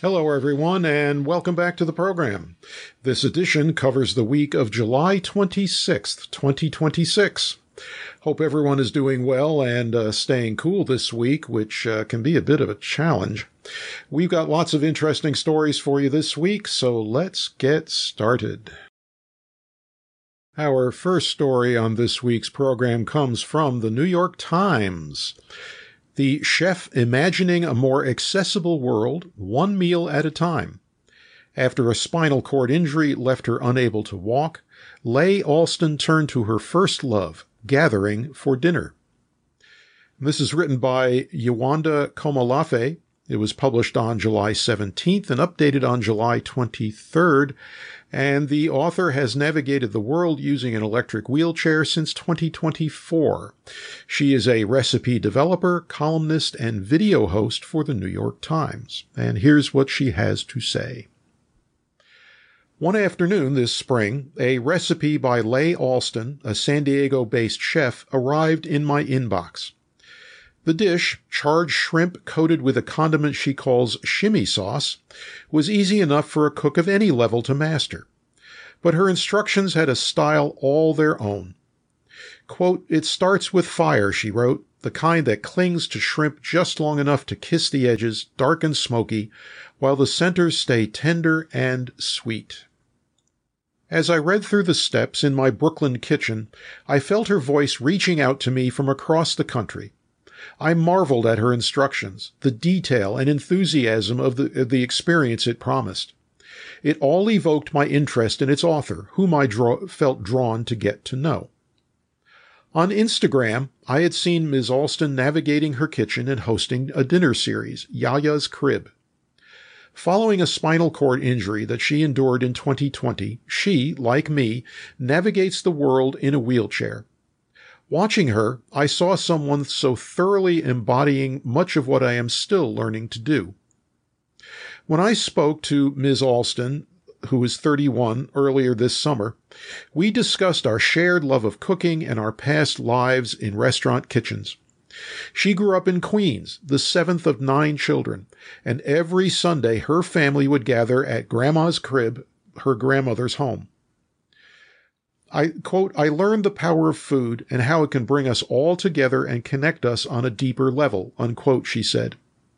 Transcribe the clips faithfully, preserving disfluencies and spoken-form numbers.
Hello, everyone, and welcome back to the program. This edition covers the week of July twenty-sixth, twenty twenty-six. Hope everyone is doing well and uh, staying cool this week, which uh, can be a bit of a challenge. We've got lots of interesting stories for you this week, so let's get started. Our first story on this week's program comes from the New York Times. The chef imagining a more accessible world, one meal at a time. After a spinal cord injury left her unable to walk, Leigh Alston turned to her first love, gathering for dinner. This is written by Yewande Komolafe. It was published on July seventeenth and updated on July twenty-third, and the author has navigated the world using an electric wheelchair since twenty twenty-four. She is a recipe developer, columnist, and video host for the New York Times. And here's what she has to say. One afternoon this spring, a recipe by Leigh Alston, a San Diego-based chef, arrived in my inbox. The dish, charred shrimp coated with a condiment she calls shimmy sauce, was easy enough for a cook of any level to master. But her instructions had a style all their own. Quote, "It starts with fire," she wrote, "the kind that clings to shrimp just long enough to kiss the edges, dark and smoky, while the centers stay tender and sweet." As I read through the steps in my Brooklyn kitchen, I felt her voice reaching out to me from across the country. I marveled at her instructions, the detail and enthusiasm of the, of the experience it promised. It all evoked my interest in its author, whom I draw, felt drawn to get to know. On Instagram, I had seen Miz Alston navigating her kitchen and hosting a dinner series, Yaya's Crib. Following a spinal cord injury that she endured in twenty twenty, she, like me, navigates the world in a wheelchair. Watching her, I saw someone so thoroughly embodying much of what I am still learning to do. When I spoke to Miz Alston, who is thirty-one, earlier this summer, we discussed our shared love of cooking and our past lives in restaurant kitchens. She grew up in Queens, the seventh of nine children, and every Sunday her family would gather at Grandma's Crib, her grandmother's home. I, quote, "I learned the power of food and how it can bring us all together and connect us on a deeper level," unquote, she said.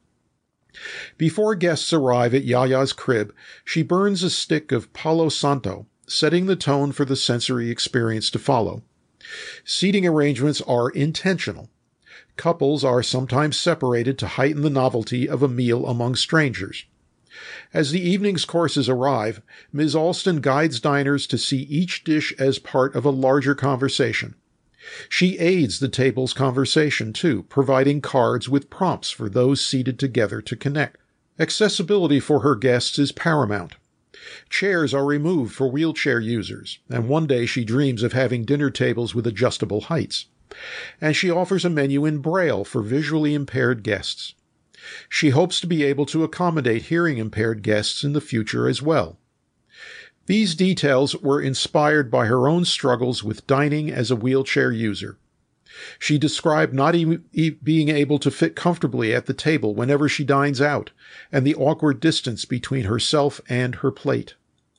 Before guests arrive at Yaya's Crib, she burns a stick of Palo Santo, setting the tone for the sensory experience to follow. Seating arrangements are intentional. Couples are sometimes separated to heighten the novelty of a meal among strangers. As the evening's courses arrive, Miz Alston guides diners to see each dish as part of a larger conversation. She aids the table's conversation, too, providing cards with prompts for those seated together to connect. Accessibility for her guests is paramount. Chairs are removed for wheelchair users, and one day she dreams of having dinner tables with adjustable heights. And she offers a menu in Braille for visually impaired guests. She hopes to be able to accommodate hearing-impaired guests in the future as well. These details were inspired by her own struggles with dining as a wheelchair user. She described not e- e- being able to fit comfortably at the table whenever she dines out, and the awkward distance between herself and her plate.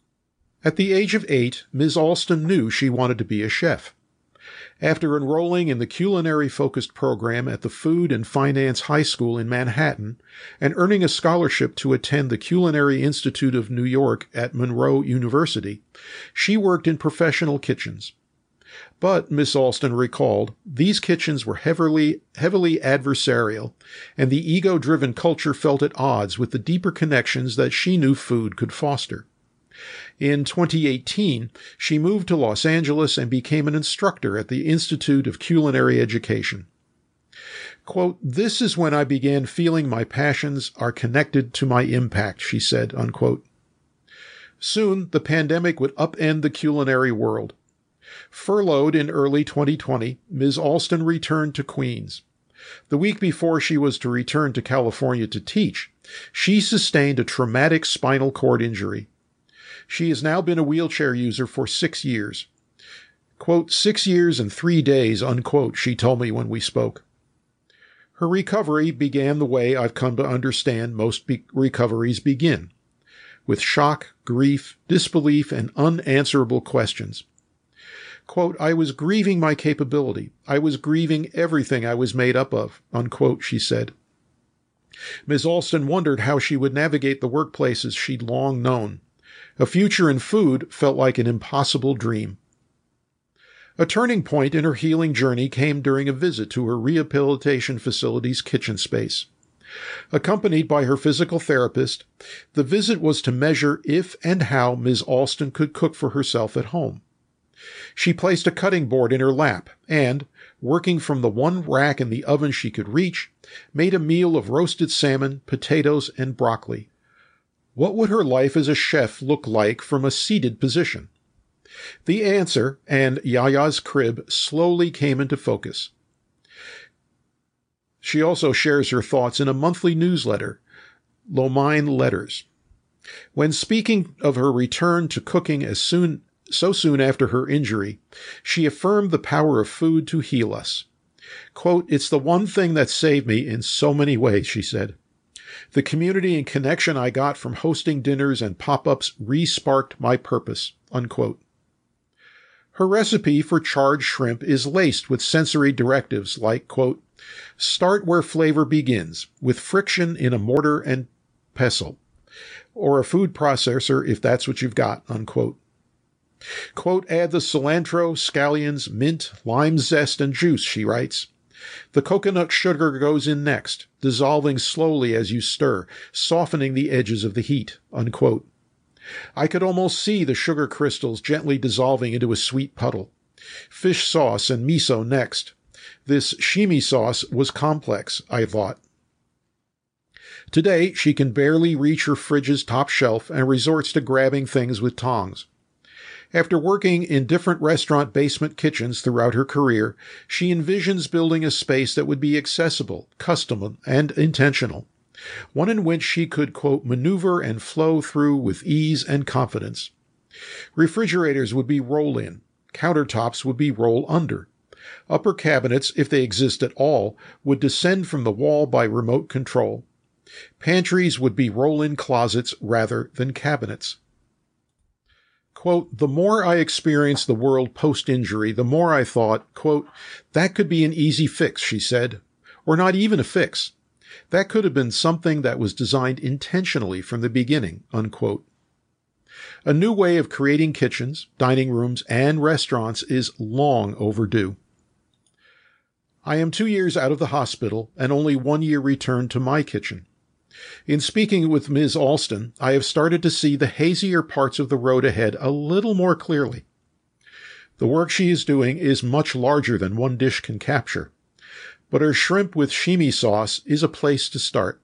At the age of eight, Miz Alston knew she wanted to be a chef. After enrolling in the culinary-focused program at the Food and Finance High School in Manhattan and earning a scholarship to attend the Culinary Institute of New York at Monroe University, she worked in professional kitchens. But, Miss Alston recalled, these kitchens were heavily, heavily adversarial, and the ego-driven culture felt at odds with the deeper connections that she knew food could foster. In twenty eighteen, she moved to Los Angeles and became an instructor at the Institute of Culinary Education. Quote, "This is when I began feeling my passions are connected to my impact," she said, unquote. Soon, the pandemic would upend the culinary world. Furloughed in early twenty twenty, Miz Alston returned to Queens. The week before she was to return to California to teach, she sustained a traumatic spinal cord injury. She has now been a wheelchair user for six years. Quote, "Six years and three days," unquote, she told me when we spoke. Her recovery began the way I've come to understand most be- recoveries begin, with shock, grief, disbelief, and unanswerable questions. Quote, I was grieving my capability. I was grieving everything I was made up of, unquote, she said. Miz Alston wondered how she would navigate the workplaces she'd long known. A future in food felt like an impossible dream. A turning point in her healing journey came during a visit to her rehabilitation facility's kitchen space. Accompanied by her physical therapist, the visit was to measure if and how Miz Alston could cook for herself at home. She placed a cutting board in her lap and, working from the one rack in the oven she could reach, made a meal of roasted salmon, potatoes, and broccoli. What would her life as a chef look like from a seated position? The answer, and Yaya's crib, slowly came into focus. She also shares her thoughts in a monthly newsletter, Lomine Letters. When speaking of her return to cooking as soon so soon after her injury, she affirmed the power of food to heal us. Quote, it's the one thing that saved me in so many ways, she said. The community and connection I got from hosting dinners and pop-ups re-sparked my purpose, unquote. Her recipe for charred shrimp is laced with sensory directives like, quote, start where flavor begins, with friction in a mortar and pestle, or a food processor if that's what you've got, unquote. Quote, add the cilantro, scallions, mint, lime zest, and juice, she writes. The coconut sugar goes in next, dissolving slowly as you stir, softening the edges of the heat, unquote. I could almost see the sugar crystals gently dissolving into a sweet puddle. Fish sauce and miso next. This shimi sauce was complex, I thought. Today, she can barely reach her fridge's top shelf and resorts to grabbing things with tongs. After working in different restaurant basement kitchens throughout her career, she envisions building a space that would be accessible, custom, and intentional. One in which she could, quote, maneuver and flow through with ease and confidence. Refrigerators would be roll-in. Countertops would be roll-under. Upper cabinets, if they exist at all, would descend from the wall by remote control. Pantries would be roll-in closets rather than cabinets. Quote, the more I experienced the world post-injury, the more I thought, quote, that could be an easy fix, she said. Or not even a fix. That could have been something that was designed intentionally from the beginning, unquote. A new way of creating kitchens, dining rooms, and restaurants is long overdue. I am two years out of the hospital and only one year returned to my kitchen. In speaking with Miz Alston, I have started to see the hazier parts of the road ahead a little more clearly. The work she is doing is much larger than one dish can capture, but her shrimp with shimi sauce is a place to start.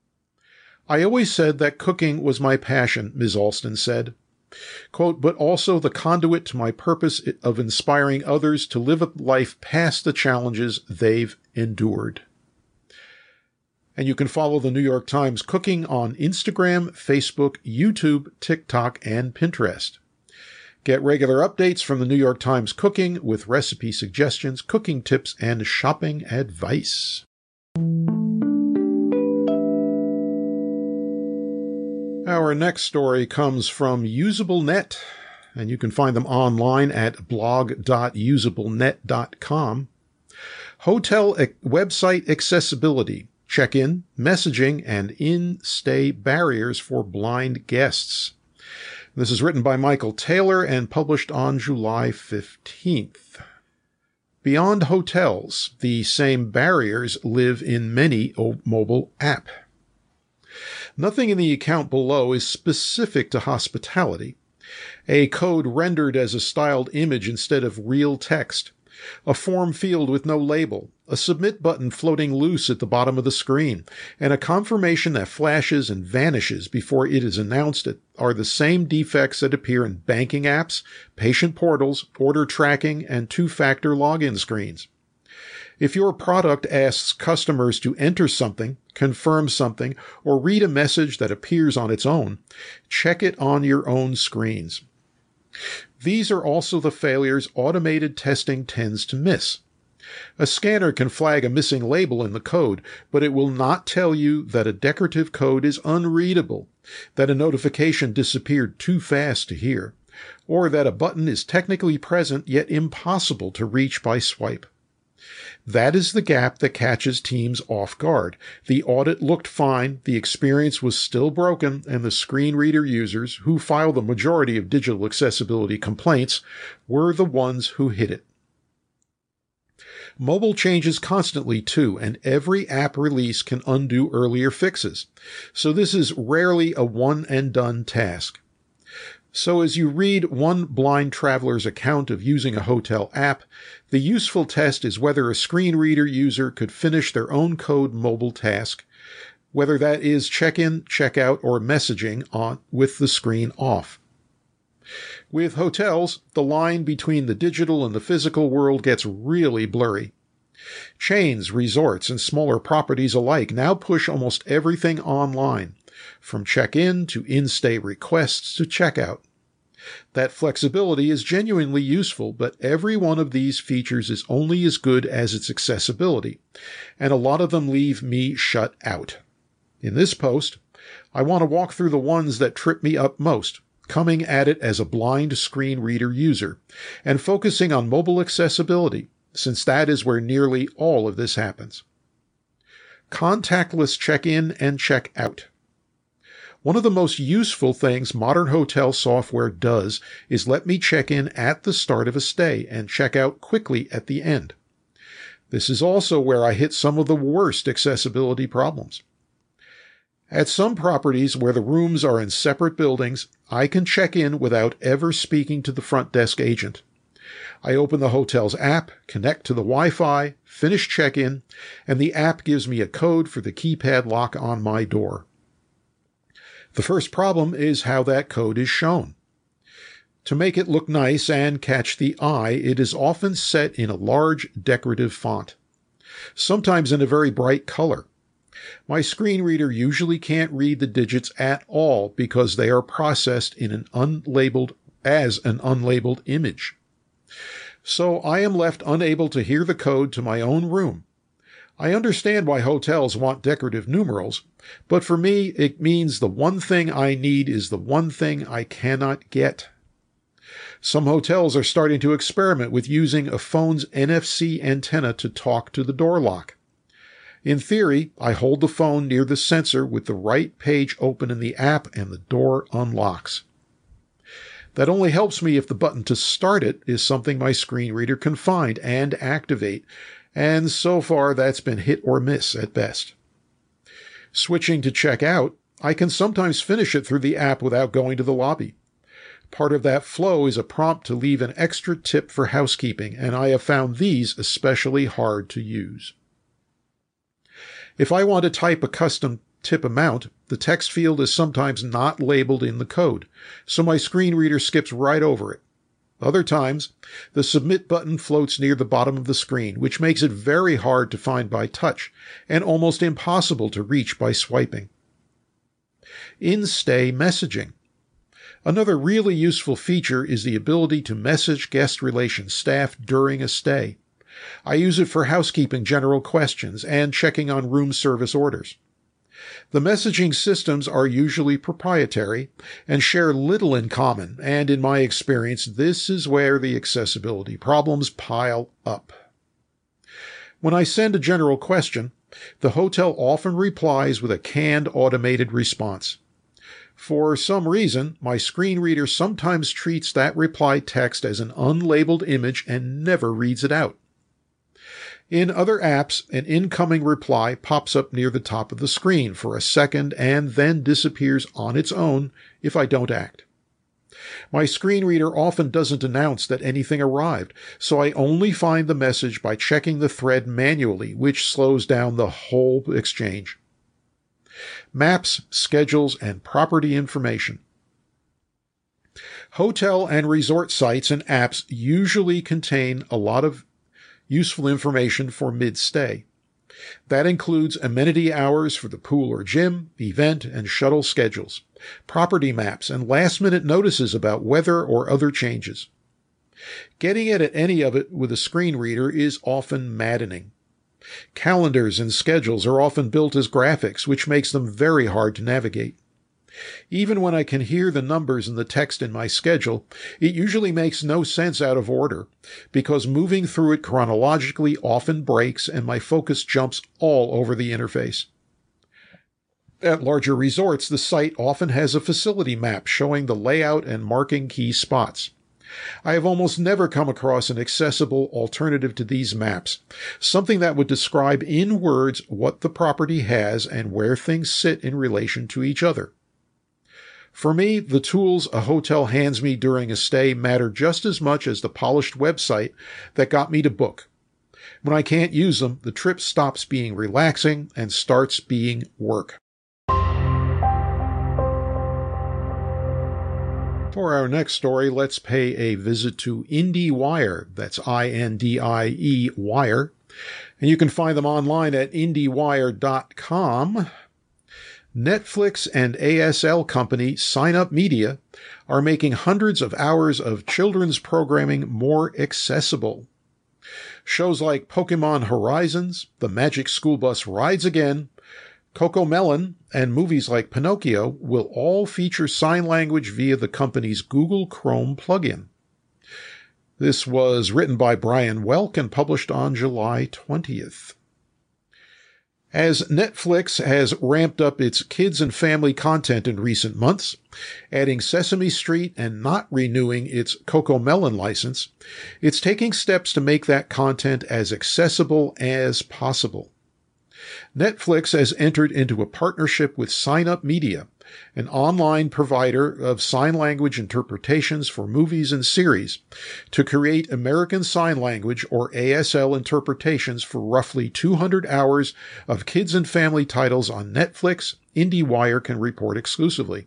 I always said that cooking was my passion, Miz Alston said. Quote, but also the conduit to my purpose of inspiring others to live a life past the challenges they've endured. And you can follow the New York Times Cooking on Instagram, Facebook, YouTube, TikTok, and Pinterest. Get regular updates from the New York Times Cooking with recipe suggestions, cooking tips, and shopping advice. Our next story comes from UsableNet, and you can find them online at blog dot usable net dot com. Hotel e- website accessibility. Check-in, messaging, and in-stay barriers for blind guests. This is written by Michael Taylor and published on July fifteenth. Beyond hotels, the same barriers live in many mobile apps. Nothing in the account below is specific to hospitality. A code rendered as a styled image instead of real text. A form field with no label, a submit button floating loose at the bottom of the screen, and a confirmation that flashes and vanishes before it is announced are the same defects that appear in banking apps, patient portals, order tracking, and two-factor login screens. If your product asks customers to enter something, confirm something, or read a message that appears on its own, check it on your own screens. These are also the failures automated testing tends to miss. A scanner can flag a missing label in the code, but it will not tell you that a decorative code is unreadable, that a notification disappeared too fast to hear, or that a button is technically present yet impossible to reach by swipe. That is the gap that catches teams off guard. The audit looked fine, the experience was still broken, and the screen reader users, who file the majority of digital accessibility complaints, were the ones who hit it. Mobile changes constantly too, and every app release can undo earlier fixes. So this is rarely a one-and-done task. So as you read one blind traveler's account of using a hotel app, the useful test is whether a screen reader user could finish their own code mobile task, whether that is check-in, check-out, or messaging on with the screen off. With hotels, the line between the digital and the physical world gets really blurry. Chains, resorts, and smaller properties alike now push almost everything online, from check-in to in-stay requests to checkout. That flexibility is genuinely useful, but every one of these features is only as good as its accessibility, and a lot of them leave me shut out. In this post, I want to walk through the ones that trip me up most, coming at it as a blind screen reader user, and focusing on mobile accessibility, since that is where nearly all of this happens. Contactless check-in and check-out. One of the most useful things modern hotel software does is let me check in at the start of a stay and check out quickly at the end. This is also where I hit some of the worst accessibility problems. At some properties where the rooms are in separate buildings, I can check in without ever speaking to the front desk agent. I open the hotel's app, connect to the Wi-Fi, finish check-in, and the app gives me a code for the keypad lock on my door. The first problem is how that code is shown. To make it look nice and catch the eye, it is often set in a large decorative font, sometimes in a very bright color. My screen reader usually can't read the digits at all because they are processed in an unlabeled as an unlabeled image. So I am left unable to hear the code to my own room. I understand why hotels want decorative numerals, but for me it means the one thing I need is the one thing I cannot get. Some hotels are starting to experiment with using a phone's N F C antenna to talk to the door lock. In theory, I hold the phone near the sensor with the right page open in the app and the door unlocks. That only helps me if the button to start it is something my screen reader can find and activate, and so far that's been hit or miss at best. Switching to check out, I can sometimes finish it through the app without going to the lobby. Part of that flow is a prompt to leave an extra tip for housekeeping, and I have found these especially hard to use. If I want to type a custom tip amount, the text field is sometimes not labeled in the code, so my screen reader skips right over it. Other times, the submit button floats near the bottom of the screen, which makes it very hard to find by touch and almost impossible to reach by swiping. In-stay messaging. Another really useful feature is the ability to message guest relations staff during a stay. I use it for housekeeping general questions and checking on room service orders. The messaging systems are usually proprietary and share little in common, and in my experience, this is where the accessibility problems pile up. When I send a general question, the hotel often replies with a canned automated response. For some reason, my screen reader sometimes treats that reply text as an unlabeled image and never reads it out. In other apps, an incoming reply pops up near the top of the screen for a second and then disappears on its own if I don't act. My screen reader often doesn't announce that anything arrived, so I only find the message by checking the thread manually, which slows down the whole exchange. Maps, schedules, and property information. Hotel and resort sites and apps usually contain a lot of useful information for mid-stay. That includes amenity hours for the pool or gym, event and shuttle schedules, property maps, and last-minute notices about weather or other changes. Getting at any of it with a screen reader is often maddening. Calendars and schedules are often built as graphics, which makes them very hard to navigate. Even when I can hear the numbers and the text in my schedule, it usually makes no sense out of order, because moving through it chronologically often breaks and my focus jumps all over the interface. At larger resorts, the site often has a facility map showing the layout and marking key spots. I have almost never come across an accessible alternative to these maps, something that would describe in words what the property has and where things sit in relation to each other. For me, the tools a hotel hands me during a stay matter just as much as the polished website that got me to book. When I can't use them, the trip stops being relaxing and starts being work. For our next story, let's pay a visit to IndieWire. That's I N D I E Wire. And you can find them online at IndieWire dot com. Netflix and A S L company Sign Up Media are making hundreds of hours of children's programming more accessible. Shows like Pokemon Horizons, The Magic School Bus Rides Again, CoComelon, and movies like Pinocchio will all feature sign language via the company's Google Chrome plugin. This was written by Brian Welk and published on July twentieth. As Netflix has ramped up its kids and family content in recent months, adding Sesame Street and not renewing its CoComelon license, it's taking steps to make that content as accessible as possible. Netflix has entered into a partnership with Sign Up Media, an online provider of sign language interpretations for movies and series, to create American Sign Language or A S L interpretations for roughly two hundred hours of kids and family titles on Netflix, IndieWire can report exclusively.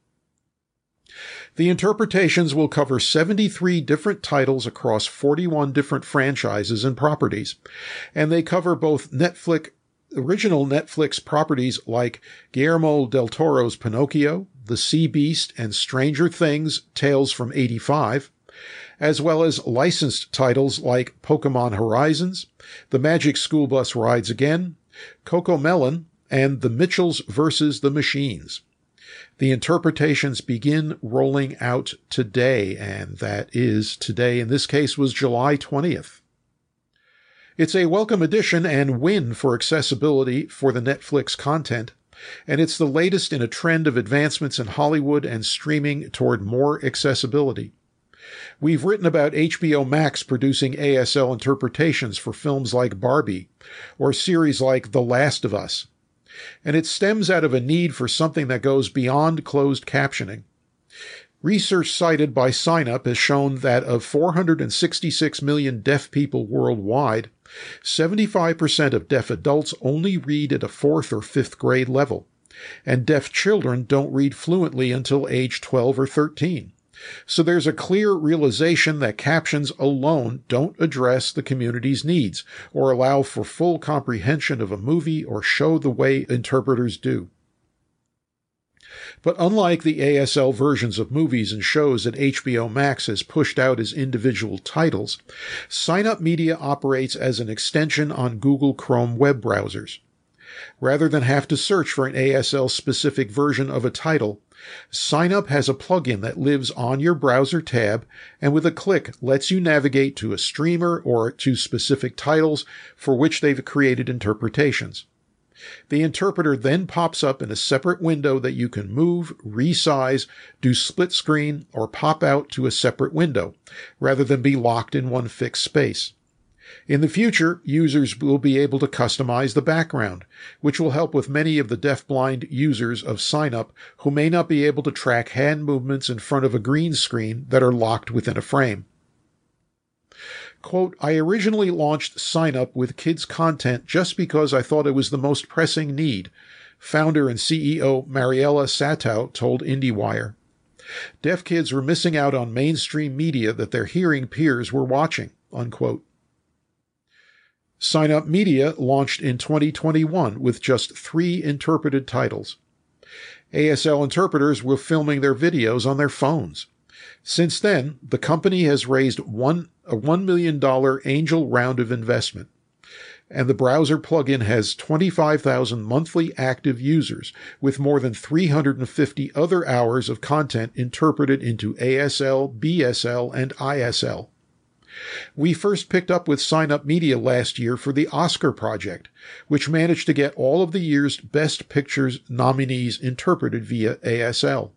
The interpretations will cover seventy-three different titles across forty-one different franchises and properties, and they cover both Netflix original Netflix properties like Guillermo del Toro's Pinocchio, The Sea Beast, and Stranger Things Tales from eighty-five, as well as licensed titles like Pokemon Horizons, The Magic School Bus Rides Again, CoComelon, and The Mitchells versus the Machines. The interpretations begin rolling out today, and that is today, in this case, was July twentieth. It's a welcome addition and win for accessibility for the Netflix content, and it's the latest in a trend of advancements in Hollywood and streaming toward more accessibility. We've written about H B O Max producing A S L interpretations for films like Barbie, or series like The Last of Us, and it stems out of a need for something that goes beyond closed captioning. Research cited by SignUp has shown that of four hundred sixty-six million deaf people worldwide, seventy-five percent of deaf adults only read at a fourth or fifth grade level, and deaf children don't read fluently until age twelve or thirteen. So there's a clear realization that captions alone don't address the community's needs or allow for full comprehension of a movie or show the way interpreters do. But unlike the A S L versions of movies and shows that H B O Max has pushed out as individual titles, Sign Up Media operates as an extension on Google Chrome web browsers. Rather than have to search for an A S L-specific version of a title, Sign Up has a plugin that lives on your browser tab and with a click lets you navigate to a streamer or to specific titles for which they've created interpretations. The interpreter then pops up in a separate window that you can move, resize, do split screen, or pop out to a separate window, rather than be locked in one fixed space. In the future, users will be able to customize the background, which will help with many of the deafblind users of SignUp who may not be able to track hand movements in front of a green screen that are locked within a frame. Quote, I originally launched SignUp with kids' content just because I thought it was the most pressing need, founder and C E O Mariella Satow told IndieWire. Deaf kids were missing out on mainstream media that their hearing peers were watching, unquote. Sign Up Media launched in twenty twenty-one with just three interpreted titles. A S L interpreters were filming their videos on their phones. Since then, the company has raised one, a one million dollars angel round of investment, and the browser plugin has twenty-five thousand monthly active users with more than three hundred fifty other hours of content interpreted into A S L, B S L, and I S L. We first picked up with Sign Up Media last year for the Oscar Project, which managed to get all of the year's Best Pictures nominees interpreted via A S L.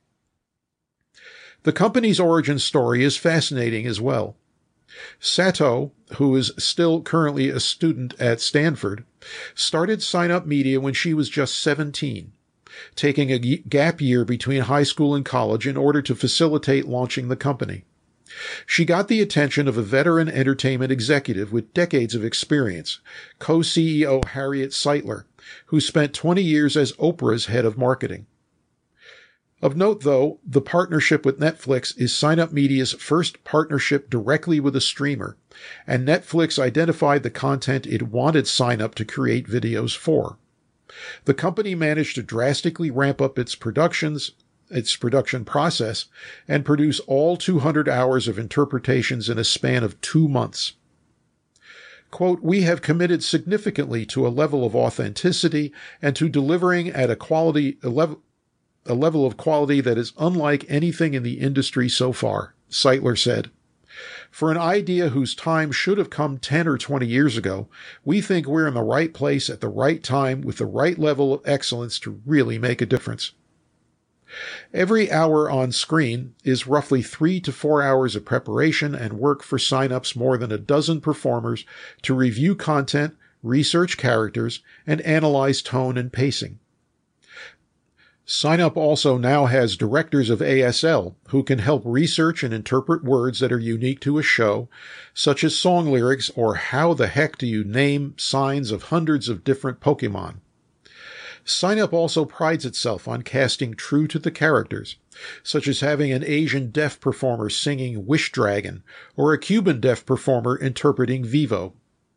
The company's origin story is fascinating as well. Sato, who is still currently a student at Stanford, started Sign Up Media when she was just seventeen, taking a gap year between high school and college in order to facilitate launching the company. She got the attention of a veteran entertainment executive with decades of experience, co-C E O Harriet Seitler, who spent twenty years as Oprah's head of marketing. Of note, though, the partnership with Netflix is Sign Up Media's first partnership directly with a streamer, and Netflix identified the content it wanted Sign Up to create videos for. The company managed to drastically ramp up its productions, its production process, and produce all two hundred hours of interpretations in a span of two months. Quote, "We have committed significantly to a level of authenticity and to delivering at a quality a level a level of quality that is unlike anything in the industry so far," Seitler said. "For an idea whose time should have come ten or twenty years ago, we think we're in the right place at the right time with the right level of excellence to really make a difference." Every hour on screen is roughly three to four hours of preparation and work for Sign-Up's more than a dozen performers to review content, research characters, and analyze tone and pacing. Sign Up also now has directors of A S L who can help research and interpret words that are unique to a show, such as song lyrics or how the heck do you name signs of hundreds of different Pokemon. Sign Up also prides itself on casting true to the characters, such as having an Asian deaf performer singing Wish Dragon or a Cuban deaf performer interpreting Vivo.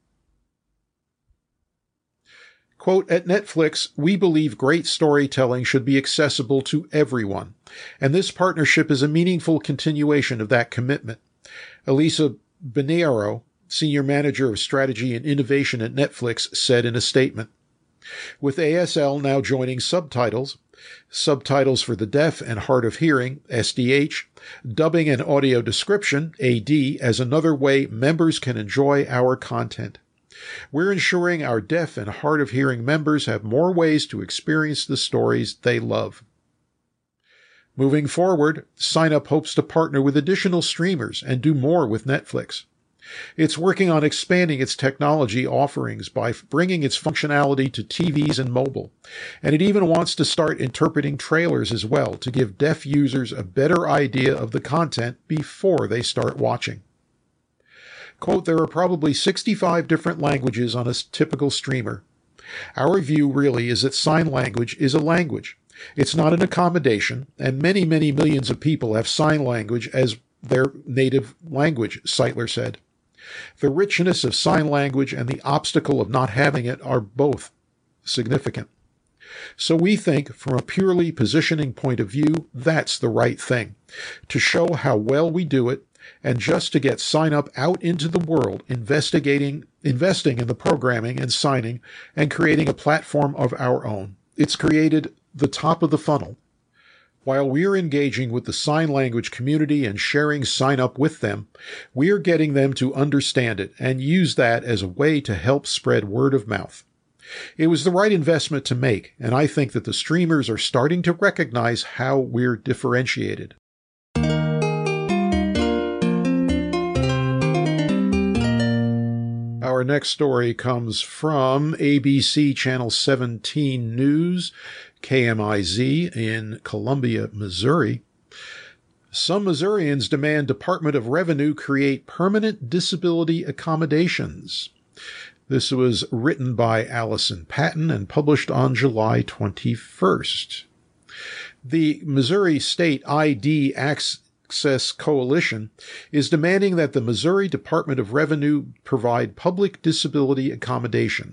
Quote, "At Netflix, we believe great storytelling should be accessible to everyone, and this partnership is a meaningful continuation of that commitment," Elisa Beniero, Senior Manager of Strategy and Innovation at Netflix, said in a statement. With A S L now joining subtitles, subtitles for the deaf and hard of hearing, S D H, dubbing and audio description, A D, as another way members can enjoy our content. We're ensuring our deaf and hard of hearing members have more ways to experience the stories they love. Moving forward, Sign Up hopes to partner with additional streamers and do more with Netflix. It's working on expanding its technology offerings by bringing its functionality to T Vs and mobile, and it even wants to start interpreting trailers as well to give deaf users a better idea of the content before they start watching. Quote, "There are probably sixty-five different languages on a typical streamer. Our view really is that sign language is a language. It's not an accommodation, and many, many millions of people have sign language as their native language," Seitler said. "The richness of sign language and the obstacle of not having it are both significant. So we think, from a purely positioning point of view, that's the right thing, to show how well we do it, and just to get Sign Up out into the world, investigating, investing in the programming and signing, and creating a platform of our own. It's created the top of the funnel. While we're engaging with the sign language community and sharing Sign Up with them, we're getting them to understand it and use that as a way to help spread word of mouth. It was the right investment to make, and I think that the streamers are starting to recognize how we're differentiated." Our next story comes from A B C Channel seventeen News, K M I Z in Columbia, Missouri. Some Missourians demand Department of Revenue create permanent disability accommodations. This was written by Allison Patton and published on July twenty-first. The Missouri State I D Access Coalition is demanding that the Missouri Department of Revenue provide public disability accommodations.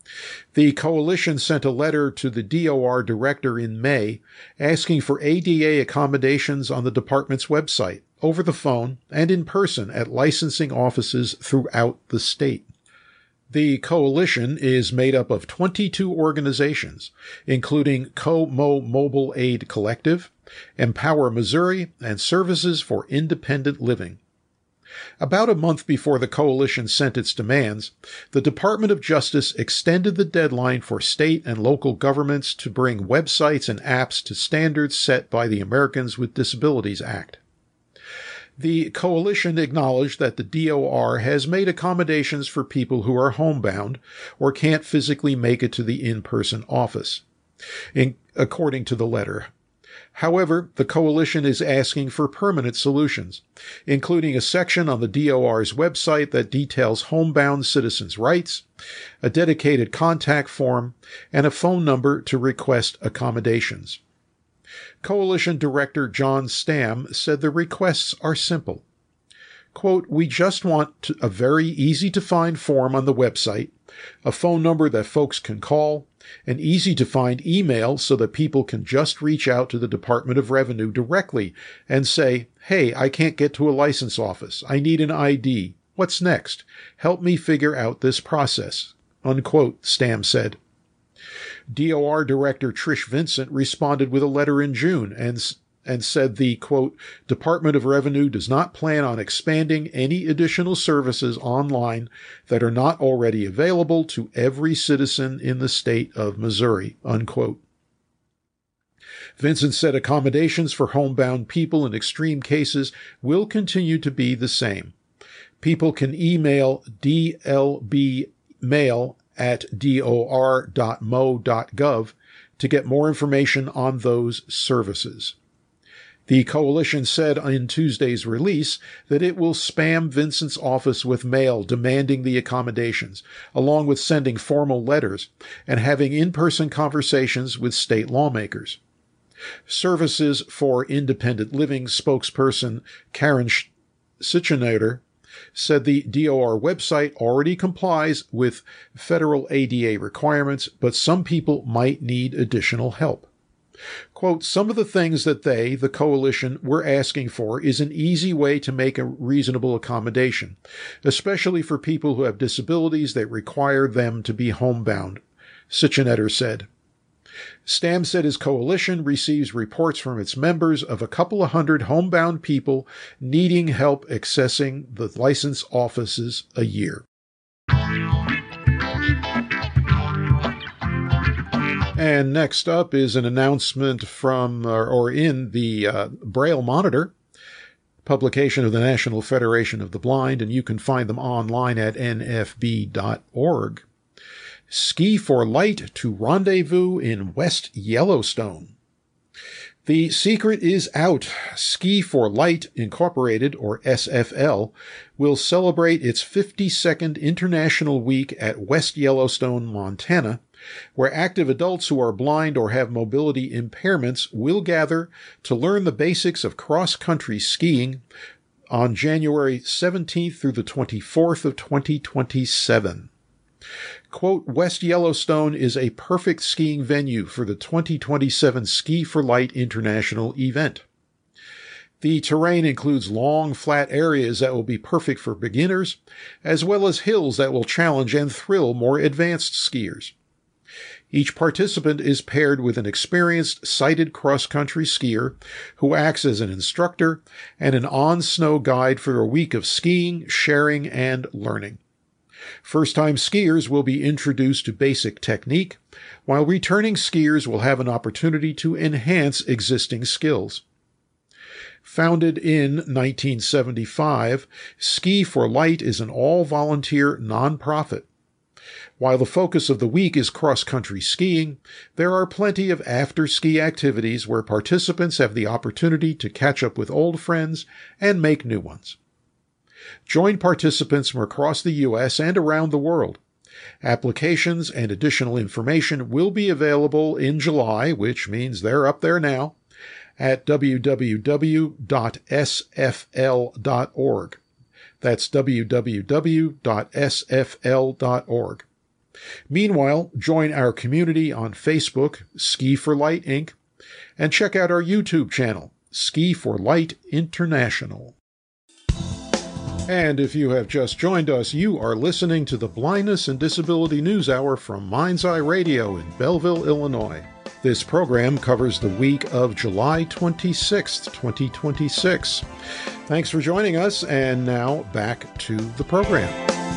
The coalition sent a letter to the D O R director in May asking for A D A accommodations on the department's website, over the phone, and in person at licensing offices throughout the state. The coalition is made up of twenty-two organizations, including Co-Mo Mobile Aid Collective, Empower Missouri, and Services for Independent Living. About a month before the coalition sent its demands, the Department of Justice extended the deadline for state and local governments to bring websites and apps to standards set by the Americans with Disabilities Act. The coalition acknowledged that the D O R has made accommodations for people who are homebound or can't physically make it to the in-person office, in, according to the letter. However, the coalition is asking for permanent solutions, including a section on the D O R's website that details homebound citizens' rights, a dedicated contact form, and a phone number to request accommodations. Coalition Director John Stamm said the requests are simple. Quote, "We just want to, a very easy-to-find form on the website, a phone number that folks can call, an easy-to-find email so that people can just reach out to the Department of Revenue directly and say, hey, I can't get to a license office. I need an I D. What's next? Help me figure out this process," unquote, Stamm said. D O R Director Trish Vincent responded with a letter in June and and said the, quote, "Department of Revenue does not plan on expanding any additional services online that are not already available to every citizen in the state of Missouri," unquote. Vincent said accommodations for homebound people in extreme cases will continue to be the same. People can email D L B mail at dor dot mo dot gov to get more information on those services. The coalition said in Tuesday's release that it will spam Vincent's office with mail demanding the accommodations, along with sending formal letters and having in-person conversations with state lawmakers. Services for Independent Living spokesperson Karen Schicheneder said the D O R website already complies with federal A D A requirements, but some people might need additional help. Quote, "Some of the things that they, the coalition, were asking for is an easy way to make a reasonable accommodation, especially for people who have disabilities that require them to be homebound," Schicheneder said. Stamm said his coalition receives reports from its members of a couple of hundred homebound people needing help accessing the license offices a year. And next up is an announcement from, or, or in the uh, Braille Monitor, publication of the National Federation of the Blind, and you can find them online at N F B dot org. Ski for Light to rendezvous in West Yellowstone. The secret is out. Ski for Light Incorporated, or S F L, will celebrate its fifty-second International Week at West Yellowstone, Montana, where active adults who are blind or have mobility impairments will gather to learn the basics of cross-country skiing on January seventeenth through the twenty-fourth of twenty twenty-seven. Quote, "West Yellowstone is a perfect skiing venue for the twenty twenty-seven Ski for Light International event. The terrain includes long, flat areas that will be perfect for beginners, as well as hills that will challenge and thrill more advanced skiers. Each participant is paired with an experienced sighted cross-country skier who acts as an instructor and an on-snow guide for a week of skiing, sharing, and learning. First-time skiers will be introduced to basic technique, while returning skiers will have an opportunity to enhance existing skills. Founded in nineteen seventy-five, Ski for Light is an all-volunteer nonprofit. While the focus of the week is cross-country skiing, there are plenty of after-ski activities where participants have the opportunity to catch up with old friends and make new ones. Join participants from across the U S and around the world. Applications and additional information will be available in July, which means they're up there now, at w w w dot s f l dot org. That's w w w dot s f l dot org. Meanwhile, join our community on Facebook, Ski for Light, Incorporated, and check out our YouTube channel, Ski for Light International. And if you have just joined us, you are listening to the Blindness and Disability News Hour from Mind's Eye Radio in Belleville, Illinois. This program covers the week of July twenty-sixth, twenty twenty-six. Thanks for joining us, and now back to the program.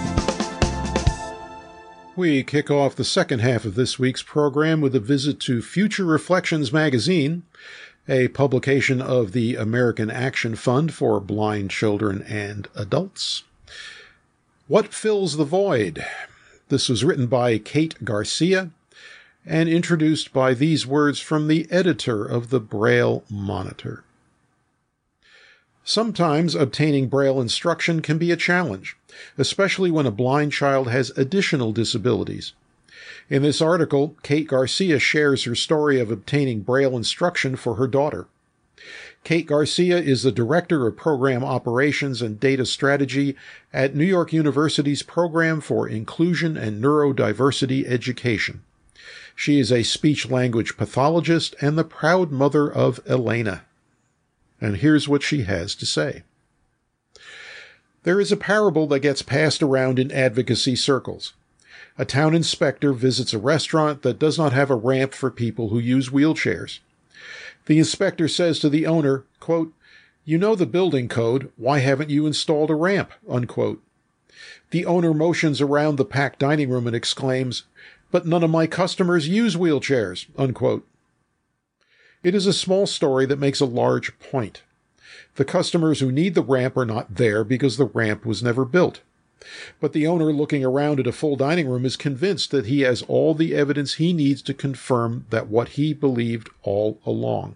We kick off the second half of this week's program with a visit to Future Reflections magazine, a publication of the American Action Fund for Blind Children and Adults. What Fills the Void? This was written by Kate Garcia and introduced by these words from the editor of the Braille Monitor. Sometimes obtaining Braille instruction can be a challenge, especially when a blind child has additional disabilities. In this article, Kate Garcia shares her story of obtaining Braille instruction for her daughter. Kate Garcia is the Director of Program Operations and Data Strategy at New York University's Program for Inclusion and Neurodiversity Education. She is a speech-language pathologist and the proud mother of Elena. And here's what she has to say. There is a parable that gets passed around in advocacy circles. A town inspector visits a restaurant that does not have a ramp for people who use wheelchairs. The inspector says to the owner, quote, "You know the building code. Why haven't you installed a ramp?" Unquote. The owner motions around the packed dining room and exclaims, "But none of my customers use wheelchairs." Unquote. It is a small story that makes a large point. The customers who need the ramp are not there because the ramp was never built. But the owner looking around at a full dining room is convinced that he has all the evidence he needs to confirm that what he believed all along.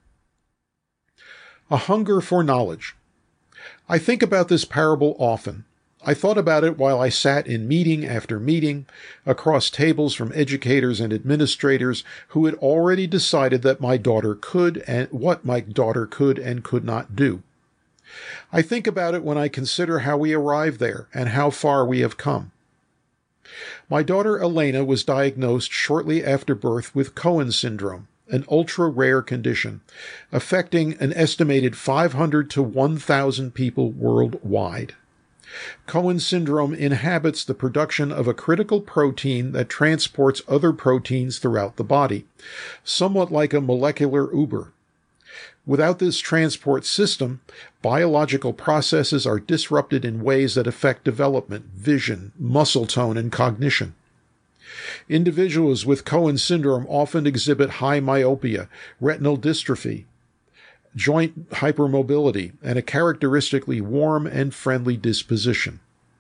A hunger for knowledge. I think about this parable often. I thought about it while I sat in meeting after meeting, across tables from educators and administrators who had already decided that my daughter could and what my daughter could and could not do. I think about it when I consider how we arrived there and how far we have come. My daughter Elena was diagnosed shortly after birth with Cohen syndrome, an ultra-rare condition affecting an estimated five hundred to one thousand people worldwide. Cohen syndrome inhibits the production of a critical protein that transports other proteins throughout the body, somewhat like a molecular Uber. Without this transport system, biological processes are disrupted in ways that affect development, vision, muscle tone, and cognition. Individuals with Cohen syndrome often exhibit high myopia, retinal dystrophy, joint hypermobility, and a characteristically warm and friendly disposition.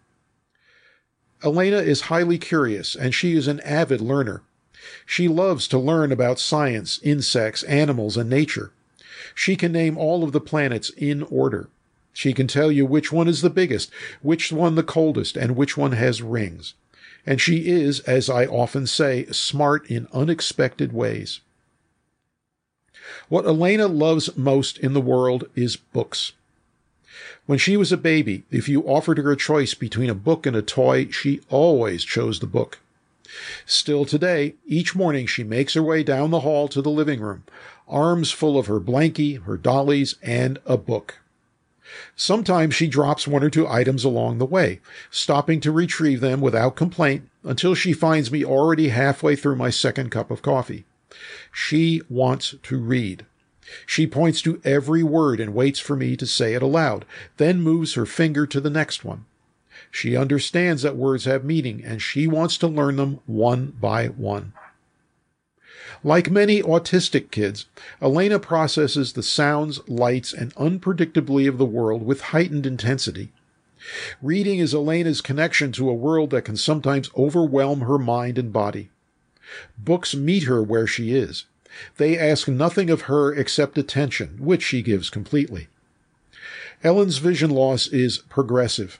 Elena is highly curious, and she is an avid learner. She loves to learn about science, insects, animals, and nature. She can name all of the planets in order. She can tell you which one is the biggest, which one the coldest, and which one has rings. And she is, as I often say, smart in unexpected ways. What Elena loves most in the world is books. When she was a baby, if you offered her a choice between a book and a toy, she always chose the book. Still today, each morning she makes her way down the hall to the living room, arms full of her blankie, her dollies, and a book. Sometimes she drops one or two items along the way, stopping to retrieve them without complaint until she finds me already halfway through my second cup of coffee. She wants to read. She points to every word and waits for me to say it aloud, then moves her finger to the next one. She understands that words have meaning, and she wants to learn them one by one. Like many autistic kids, Elena processes the sounds, lights, and unpredictability of the world with heightened intensity. Reading is Elena's connection to a world that can sometimes overwhelm her mind and body. Books meet her where she is. They ask nothing of her except attention, which she gives completely. Ellen's vision loss is progressive.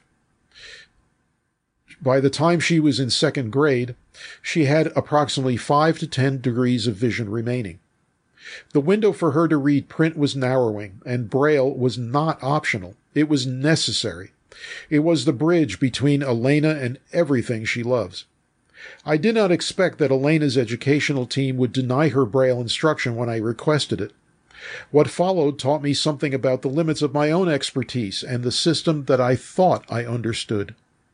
By the time she was in second grade, she had approximately five to ten degrees of vision remaining. The window for her to read print was narrowing, and Braille was not optional. It was necessary. It was the bridge between Elena and everything she loves. I did not expect that Elena's educational team would deny her Braille instruction when I requested it. What followed taught me something about the limits of my own expertise and the system that I thought I understood.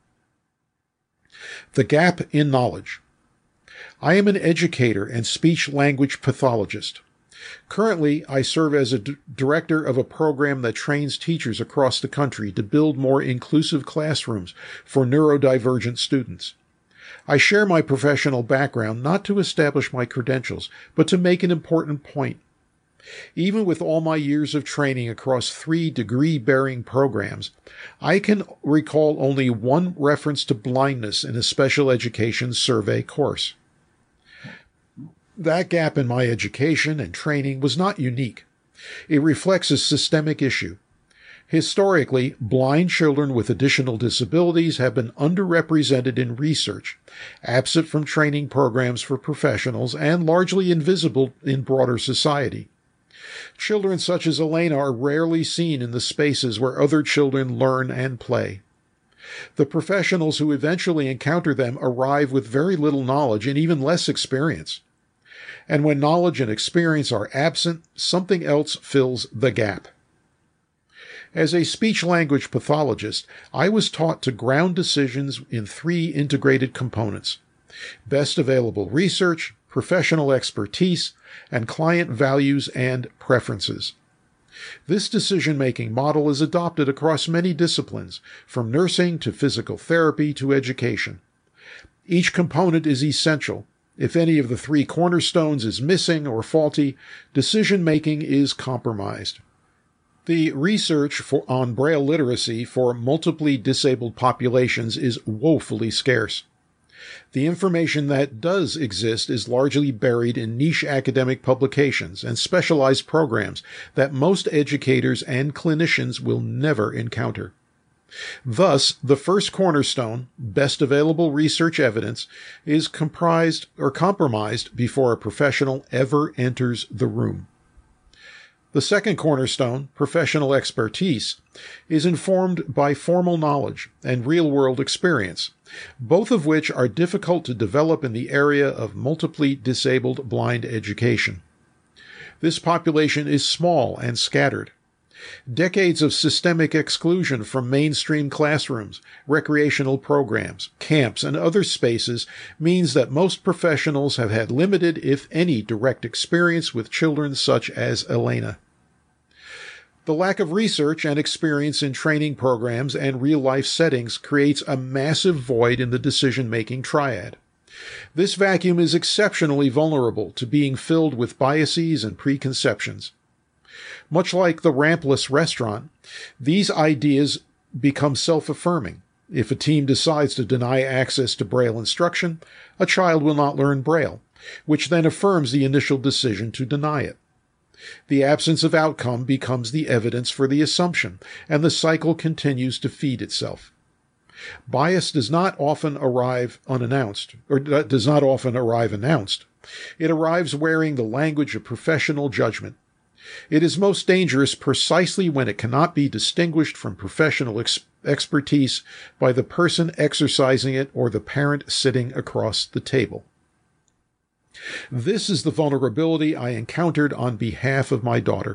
The gap in knowledge. I am an educator and speech-language pathologist. Currently, I serve as a d- director of a program that trains teachers across the country to build more inclusive classrooms for neurodivergent students. I share my professional background not to establish my credentials, but to make an important point. Even with all my years of training across three degree-bearing programs, I can recall only one reference to blindness in a special education survey course. That gap in my education and training was not unique. It reflects a systemic issue. Historically, blind children with additional disabilities have been underrepresented in research, absent from training programs for professionals, and largely invisible in broader society. Children such as Elena are rarely seen in the spaces where other children learn and play. The professionals who eventually encounter them arrive with very little knowledge and even less experience. And when knowledge and experience are absent, something else fills the gap. As a speech-language pathologist, I was taught to ground decisions in three integrated components: best available research, professional expertise, and client values and preferences. This decision-making model is adopted across many disciplines, from nursing to physical therapy to education. Each component is essential. If any of the three cornerstones is missing or faulty, decision-making is compromised. The research for, on Braille literacy for multiply disabled populations is woefully scarce. The information that does exist is largely buried in niche academic publications and specialized programs that most educators and clinicians will never encounter. Thus, the first cornerstone, best available research evidence, is comprised or compromised before a professional ever enters the room. The second cornerstone, professional expertise, is informed by formal knowledge and real-world experience, both of which are difficult to develop in the area of multiply disabled blind education. This population is small and scattered. Decades of systemic exclusion from mainstream classrooms, recreational programs, camps, and other spaces means that most professionals have had limited, if any, direct experience with children such as Elena. The lack of research and experience in training programs and real-life settings creates a massive void in the decision-making triad. This vacuum is exceptionally vulnerable to being filled with biases and preconceptions. Much like the rampless restaurant, these ideas become self-affirming. If a team decides to deny access to Braille instruction, a child will not learn Braille, which then affirms the initial decision to deny it. The absence of outcome becomes the evidence for the assumption, and the cycle continues to feed itself. Bias does not often arrive unannounced, or does not often arrive announced. It arrives wearing the language of professional judgment. It is most dangerous precisely when it cannot be distinguished from professional ex- expertise by the person exercising it or the parent sitting across the table. This is the vulnerability I encountered on behalf of my daughter.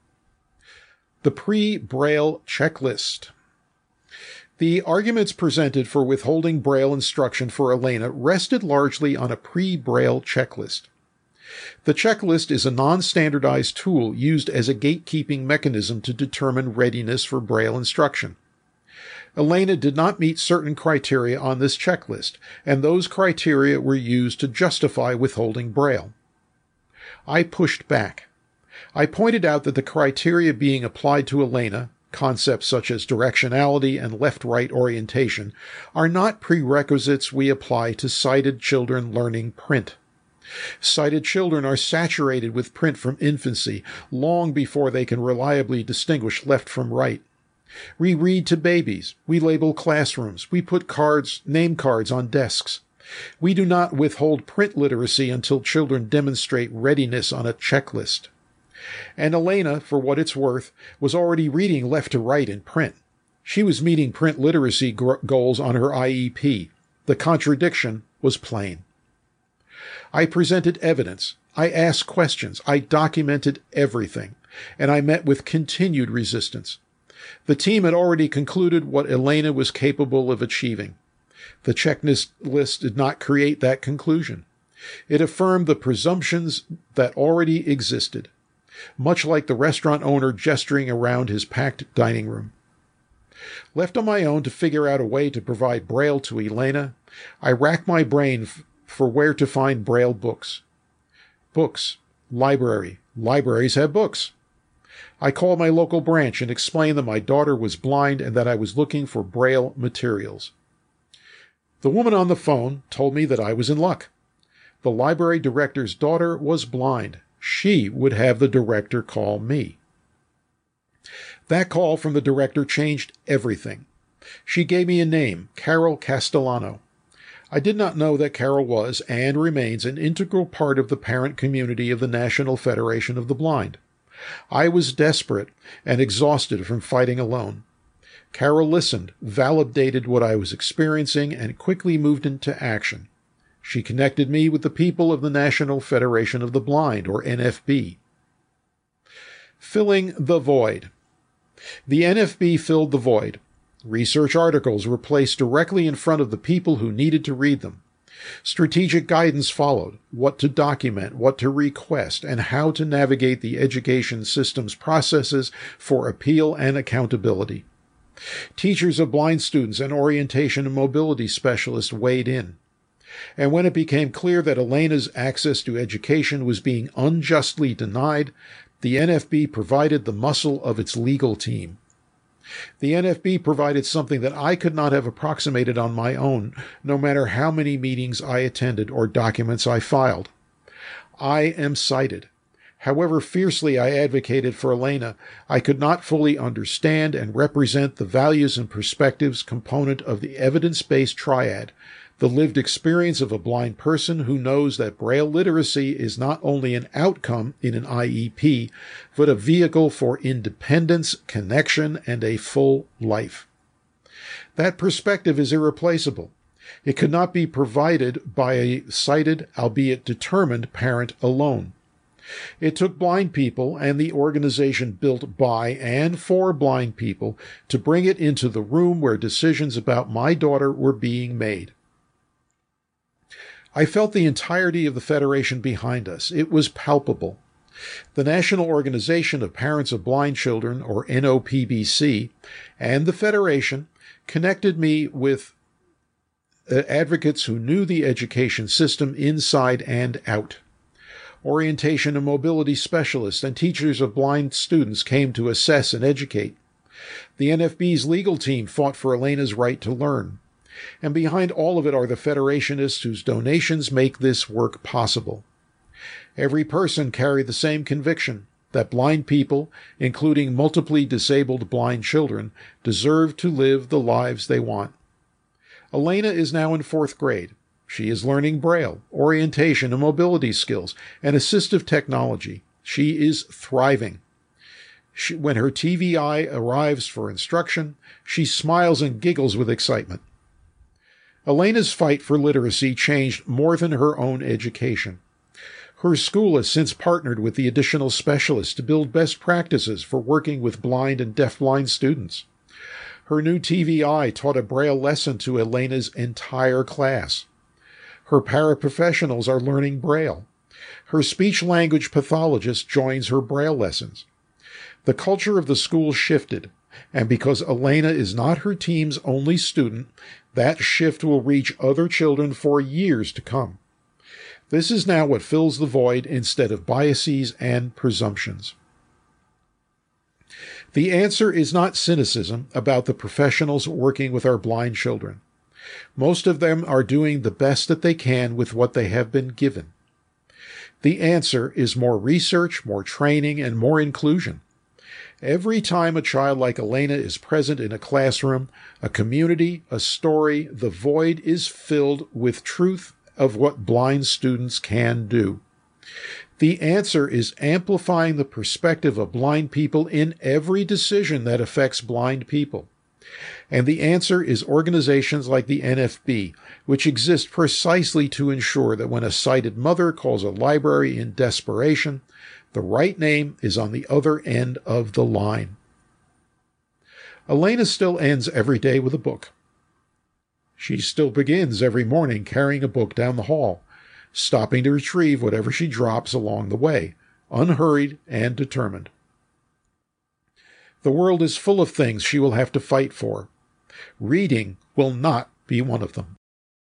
The pre-Braille checklist. The arguments presented for withholding Braille instruction for Elena rested largely on a pre-Braille checklist. The checklist is a non-standardized tool used as a gatekeeping mechanism to determine readiness for Braille instruction. Elena did not meet certain criteria on this checklist, and those criteria were used to justify withholding Braille. I pushed back. I pointed out that the criteria being applied to Elena, concepts such as directionality and left-right orientation, are not prerequisites we apply to sighted children learning print. Sighted children are saturated with print from infancy, long before they can reliably distinguish left from right. We read to babies. We label classrooms. We put cards, name cards on desks. We do not withhold print literacy until children demonstrate readiness on a checklist. And Elena, for what it's worth, was already reading left to right in print. She was meeting print literacy goals on her I E P. The contradiction was plain. I presented evidence. I asked questions. I documented everything. And I met with continued resistance. The team had already concluded what Elena was capable of achieving. The checklist did not create that conclusion. It affirmed the presumptions that already existed, much like the restaurant owner gesturing around his packed dining room. Left on my own to figure out a way to provide Braille to Elena, I racked my brain f- for where to find Braille books. Books. Library. Libraries have books. I called my local branch and explained that my daughter was blind and that I was looking for Braille materials. The woman on the phone told me that I was in luck. The library director's daughter was blind. She would have the director call me. That call from the director changed everything. She gave me a name, Carol Castellano. I did not know that Carol was and remains an integral part of the parent community of the National Federation of the Blind. I was desperate and exhausted from fighting alone. Carol listened, validated what I was experiencing, and quickly moved into action. She connected me with the people of the National Federation of the Blind, or N F B. Filling the void. The N F B filled the void. Research articles were placed directly in front of the people who needed to read them. Strategic guidance followed, what to document, what to request, and how to navigate the education system's processes for appeal and accountability. Teachers of blind students and orientation and mobility specialists weighed in. And when it became clear that Elena's access to education was being unjustly denied, the N F B provided the muscle of its legal team. The N F B provided something that I could not have approximated on my own, no matter how many meetings I attended or documents I filed. I am sighted. However fiercely I advocated for Elena, I could not fully understand and represent the values and perspectives component of the evidence-based triad, the lived experience of a blind person who knows that Braille literacy is not only an outcome in an I E P, but a vehicle for independence, connection, and a full life. That perspective is irreplaceable. It could not be provided by a sighted, albeit determined, parent alone. It took blind people and the organization built by and for blind people to bring it into the room where decisions about my daughter were being made. I felt the entirety of the Federation behind us. It was palpable. The National Organization of Parents of Blind Children, or N O P B C, and the Federation connected me with advocates who knew the education system inside and out. Orientation and mobility specialists and teachers of blind students came to assess and educate. The N F B's legal team fought for Elena's right to learn. And behind all of it are the Federationists whose donations make this work possible. Every person carried the same conviction that blind people, including multiply disabled blind children, deserve to live the lives they want. Elena is now in fourth grade. She is learning Braille, orientation and mobility skills, and assistive technology. She is thriving. She, when her T V I arrives for instruction, she smiles and giggles with excitement. Elena's fight for literacy changed more than her own education. Her school has since partnered with the additional specialists to build best practices for working with blind and deafblind students. Her new T V I taught a Braille lesson to Elena's entire class. Her paraprofessionals are learning Braille. Her speech-language pathologist joins her Braille lessons. The culture of the school shifted, and because Elena is not her team's only student, that shift will reach other children for years to come. This is now what fills the void instead of biases and presumptions. The answer is not cynicism about the professionals working with our blind children. Most of them are doing the best that they can with what they have been given. The answer is more research, more training, and more inclusion. Every time a child like Elena is present in a classroom, a community, a story, the void is filled with truth of what blind students can do. The answer is amplifying the perspective of blind people in every decision that affects blind people. And the answer is organizations like the N F B, which exist precisely to ensure that when a sighted mother calls a library in desperation, the right name is on the other end of the line. Elena still ends every day with a book. She still begins every morning carrying a book down the hall, stopping to retrieve whatever she drops along the way, unhurried and determined. The world is full of things she will have to fight for. Reading will not be one of them.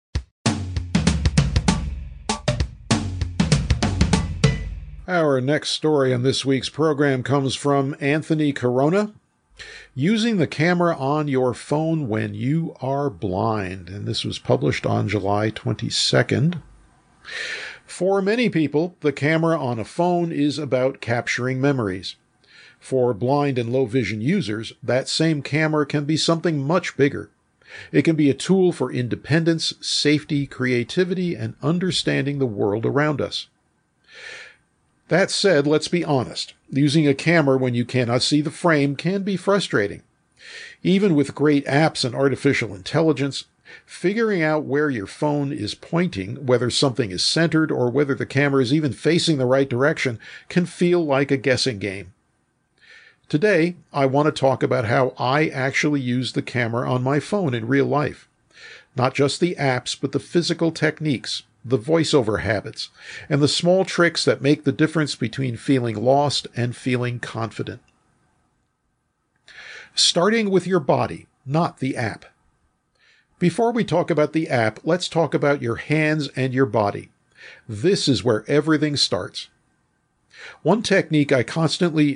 Our next story on this week's program comes from Anthony Corona. Using the camera on your phone when you are blind. And this was published on July twenty-second. For many people, the camera on a phone is about capturing memories. For blind and low vision users, that same camera can be something much bigger. It can be a tool for independence, safety, creativity, and understanding the world around us. That said, let's be honest. Using a camera when you cannot see the frame can be frustrating. Even with great apps and artificial intelligence, figuring out where your phone is pointing, whether something is centered or whether the camera is even facing the right direction, can feel like a guessing game. Today, I want to talk about how I actually use the camera on my phone in real life. Not just the apps, but the physical techniques, the voiceover habits, and the small tricks that make the difference between feeling lost and feeling confident. Starting with your body, not the app. Before we talk about the app, let's talk about your hands and your body. This is where everything starts. One technique I constantly